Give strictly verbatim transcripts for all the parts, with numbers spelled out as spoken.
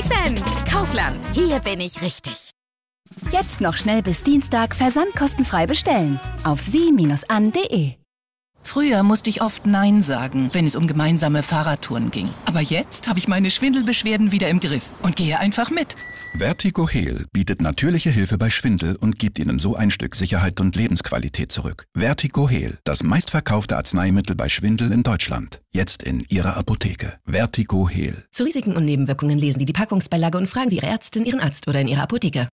Cent. Kaufland. Hier bin ich richtig. Jetzt noch schnell bis Dienstag versandkostenfrei bestellen. Auf sie Bindestrich an punkt de. Früher musste ich oft Nein sagen, wenn es um gemeinsame Fahrradtouren ging. Aber jetzt habe ich meine Schwindelbeschwerden wieder im Griff und gehe einfach mit. Vertigo-Heal bietet natürliche Hilfe bei Schwindel und gibt Ihnen so ein Stück Sicherheit und Lebensqualität zurück. Vertigo-Heal, das meistverkaufte Arzneimittel bei Schwindel in Deutschland. Jetzt in Ihrer Apotheke. Vertigo-Heal. Zu Risiken und Nebenwirkungen lesen Sie die Packungsbeilage und fragen Sie Ihre Ärztin, Ihren Arzt oder in Ihrer Apotheke.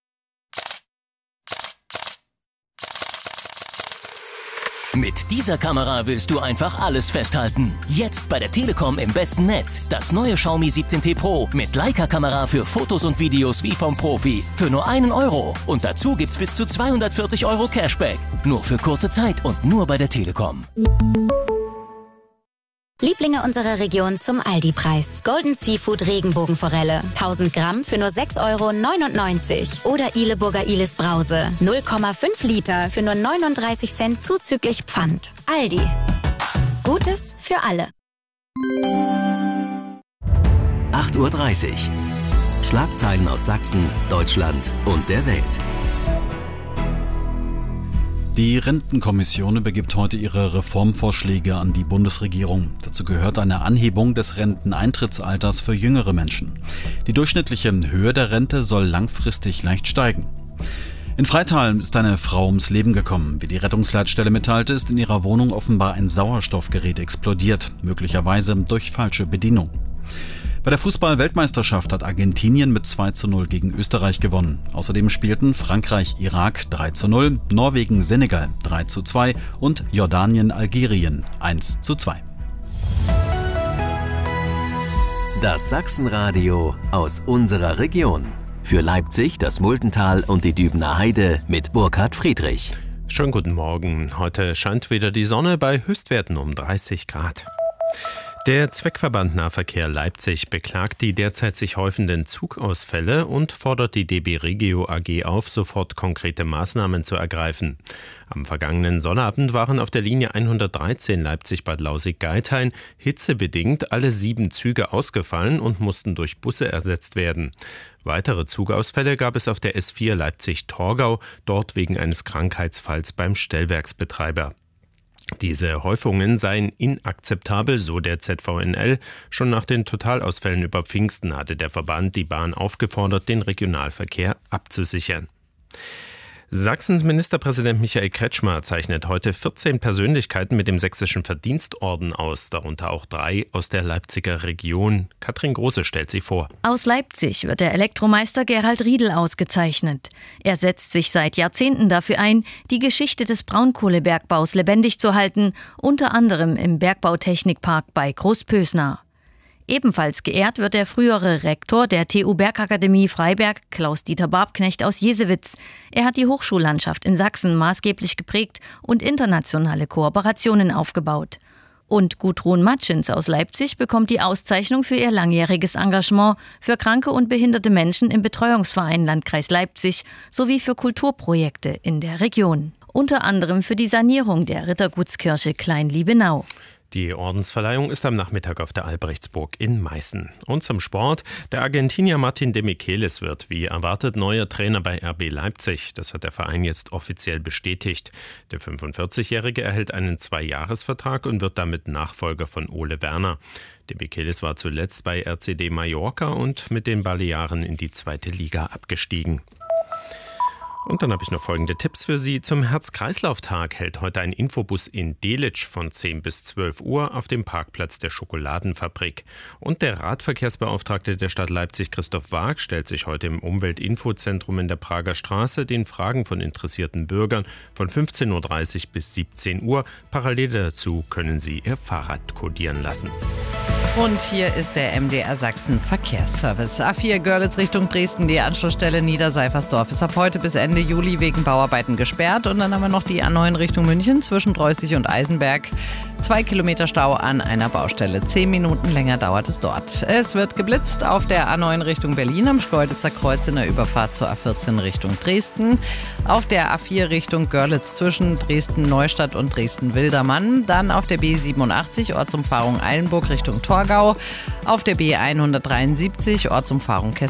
Mit dieser Kamera willst du einfach alles festhalten. Jetzt bei der Telekom im besten Netz. Das neue Xiaomi siebzehn T Pro mit Leica-Kamera für Fotos und Videos wie vom Profi. Für nur einen Euro. Und dazu gibt's bis zu zweihundertvierzig Euro Cashback. Nur für kurze Zeit und nur bei der Telekom. Lieblinge unserer Region zum Aldi-Preis. Golden Seafood Regenbogenforelle. tausend Gramm für nur sechs Euro neunundneunzig. Oder Ileburger Ilis Brause. null Komma fünf Liter für nur neununddreißig Cent zuzüglich Pfand. Aldi. Gutes für alle. acht Uhr dreißig. Schlagzeilen aus Sachsen, Deutschland und der Welt. Die Rentenkommission übergibt heute ihre Reformvorschläge an die Bundesregierung. Dazu gehört eine Anhebung des Renteneintrittsalters für jüngere Menschen. Die durchschnittliche Höhe der Rente soll langfristig leicht steigen. In Freital ist eine Frau ums Leben gekommen. Wie die Rettungsleitstelle mitteilte, ist in ihrer Wohnung offenbar ein Sauerstoffgerät explodiert, möglicherweise durch falsche Bedienung. Bei der Fußball-Weltmeisterschaft hat Argentinien mit zwei zu null gegen Österreich gewonnen. Außerdem spielten Frankreich-Irak drei zu null, Norwegen-Senegal drei zu zwei und Jordanien-Algerien eins zu zwei. Das Sachsenradio aus unserer Region. Für Leipzig, das Multental und die Dübener Heide mit Burkhard Friedrich. Schönen guten Morgen. Heute scheint wieder die Sonne bei Höchstwerten um dreißig Grad. Der Zweckverband Nahverkehr Leipzig beklagt die derzeit sich häufenden Zugausfälle und fordert die D B Regio A G auf, sofort konkrete Maßnahmen zu ergreifen. Am vergangenen Sonnabend waren auf der Linie hundertdreizehn Leipzig-Bad Lausick-Geithain hitzebedingt alle sieben Züge ausgefallen und mussten durch Busse ersetzt werden. Weitere Zugausfälle gab es auf der S vier Leipzig-Torgau, dort wegen eines Krankheitsfalls beim Stellwerksbetreiber. Diese Häufungen seien inakzeptabel, so der Z V N L. Schon nach den Totalausfällen über Pfingsten hatte der Verband die Bahn aufgefordert, den Regionalverkehr abzusichern. Sachsens Ministerpräsident Michael Kretschmer zeichnet heute vierzehn Persönlichkeiten mit dem Sächsischen Verdienstorden aus, darunter auch drei aus der Leipziger Region. Katrin Große stellt sie vor. Aus Leipzig wird der Elektromeister Gerhard Riedel ausgezeichnet. Er setzt sich seit Jahrzehnten dafür ein, die Geschichte des Braunkohlebergbaus lebendig zu halten, unter anderem im Bergbautechnikpark bei Großpösnar. Ebenfalls geehrt wird der frühere Rektor der T U Bergakademie Freiberg, Klaus-Dieter Barbknecht aus Jesewitz. Er hat die Hochschullandschaft in Sachsen maßgeblich geprägt und internationale Kooperationen aufgebaut. Und Gudrun Matschins aus Leipzig bekommt die Auszeichnung für ihr langjähriges Engagement für kranke und behinderte Menschen im Betreuungsverein Landkreis Leipzig sowie für Kulturprojekte in der Region. Unter anderem für die Sanierung der Rittergutskirche Klein-Liebenau. Die Ordensverleihung ist am Nachmittag auf der Albrechtsburg in Meißen. Und zum Sport. Der Argentinier Martin de Michelis wird, wie erwartet, neuer Trainer bei R B Leipzig. Das hat der Verein jetzt offiziell bestätigt. Der fünfundvierzigjährige erhält einen Zweijahresvertrag und wird damit Nachfolger von Ole Werner. De Michelis war zuletzt bei R C D Mallorca und mit den Balearen in die zweite Liga abgestiegen. Und dann habe ich noch folgende Tipps für Sie. Zum Herz-Kreislauf-Tag hält heute ein Infobus in Delitzsch von zehn bis zwölf Uhr auf dem Parkplatz der Schokoladenfabrik. Und der Radverkehrsbeauftragte der Stadt Leipzig, Christoph Waag, stellt sich heute im Umweltinfozentrum in der Prager Straße den Fragen von interessierten Bürgern von fünfzehn Uhr dreißig bis siebzehn Uhr. Parallel dazu können Sie Ihr Fahrrad kodieren lassen. Und hier ist der M D R Sachsen Verkehrsservice. A vier Görlitz Richtung Dresden, die Anschlussstelle Niederseifersdorf ist ab heute bis Ende Juli wegen Bauarbeiten gesperrt. Und dann haben wir noch die A neun Richtung München zwischen Dreußig und Eisenberg. Zwei Kilometer Stau an einer Baustelle. Zehn Minuten länger dauert es dort. Es wird geblitzt auf der A neun Richtung Berlin am Schkeuditzer Kreuz in der Überfahrt zur A vierzehn Richtung Dresden. Auf der A vier Richtung Görlitz zwischen Dresden-Neustadt und Dresden-Wildermann. Dann auf der B siebenundachtzig Ortsumfahrung Eilenburg Richtung Torgau. Auf der B hundertdreiundsiebzig Ortsumfahrung Kessel